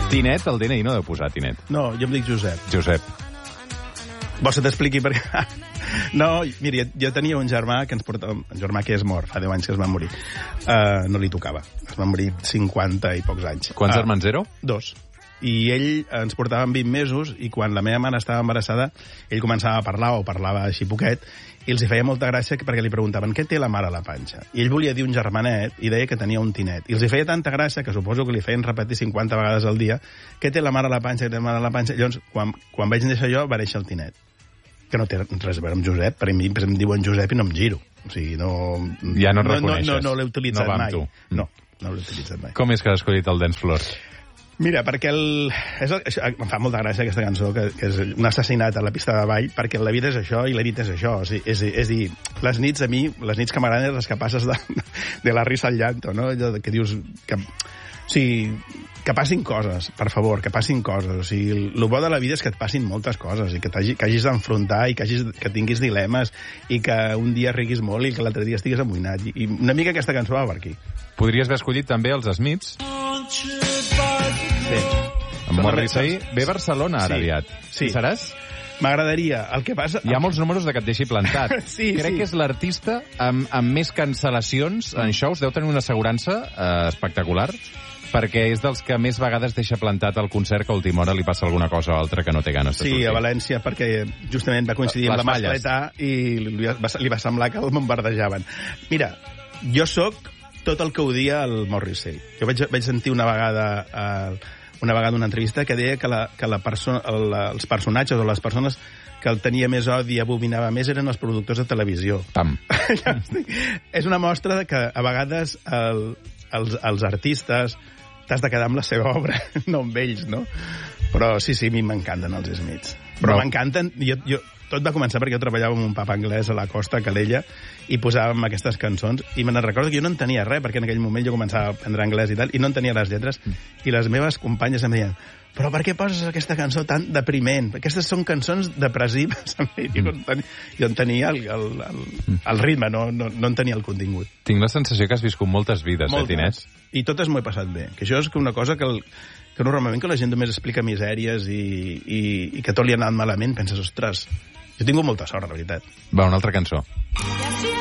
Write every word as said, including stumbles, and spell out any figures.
Tinet, el D N I no deu posar Tinet. No, jo em dic Josep. Josep. Vols que t'expliqui per què? No, mira, jo tenia un germà que ens portava... Un germà que és mort, fa deu anys que es va morir. Uh, no li tocava. Es va morir cinquanta i pocs anys. Quants uh, germans éreu? Dos. I ell ens portava amb vint mesos i quan la meva mare estava embarassada ell començava a parlar o parlava així poquet i els hi feia molta gràcia perquè li preguntaven què té la mare a la panxa. I ell volia dir un germanet i deia que tenia un tinet. I els hi feia tanta gràcia que suposo que li feien repetir cinquanta vegades al dia què té la mare a la panxa, què té la mare a la panxa. Llavors, quan, quan vaig néixer jo, va néixer el tinet. Que no té res a veure amb Josep, per a mi em diuen Josep i no em giro. O sigui, no... Ja no et no, reconeixes. No, no, no l'he utilitzat no mai. Tu. No, no l'he utilitzat mai. Com és que has escollit el Dance Floor? Mira, perquè el... És el... Em fa molta gràcia aquesta cançó, que, que és un assassinat a la pista de ball, perquè la vida és això i la nit és això. O sigui, és, és dir, les nits a mi, les nits que m'agraden les que passes de, de la risa al llanto, no? Allò que dius... Que, o sigui, que passin coses, per favor, que passin coses. O sigui, el bo de la vida és que et passin moltes coses i que, que hagis d'enfrontar i que, hagis, que tinguis dilemes i que un dia riguis molt i que l'altre dia estiguis amoïnat. I, I una mica aquesta cançó va per aquí. Podries haver escollit també els Smiths. Sí. En Morrissey ve a Barcelona ara sí. aviat. Sí. Hi seràs? M'agradaria. El que passa... Hi ha molts números de que et deixi plantat. sí, Crec sí. que és l'artista amb, amb més cancel·lacions en shows. Deu tenir una assegurança eh, espectacular, perquè és dels que més vegades deixa plantat el concert que a última hora li passa alguna cosa o altra que no té ganes de sí, sortir. Sí, a València, perquè justament va coincidir Les amb la malles. mascleta i li va, li va semblar que el bombardejaven. Mira, jo sóc tot el que odia el Morrissey. Jo vaig, vaig sentir una vegada... Eh, una vegada una entrevista que deia que, la, que la perso el, els personatges o les persones que el tenia més odi i abominava més eren els productors de televisió. Pam. És una mostra de que a vegades el, els, els artistes t'has de quedar amb la seva obra, no amb ells, no? Però sí, sí, a mi m'encanten els Smiths. Però no. m'encanten... Jo, jo, tot va començar perquè jo treballava amb un papa anglès a la costa, a Calella, i posàvem aquestes cançons, i me'n recordo que jo no entenia res, perquè en aquell moment jo començava a aprendre anglès i tal, i no entenia les lletres, i les meves companyes em deien, però per què poses aquesta cançó tan depriment? Aquestes són cançons depressives. Jo no entenia, jo entenia el, el, el, el ritme, no, no, no entenia el contingut. Tinc la sensació que has viscut moltes vides, moltes. eh, Tinés? I totes m'ho he passat bé. Que això és una cosa que, el, que normalment que la gent només explica misèries i, i, i que tot li ha anat malament, penses, ostres, jo he tingut molta sort, la veritat. Va, una altra cançó.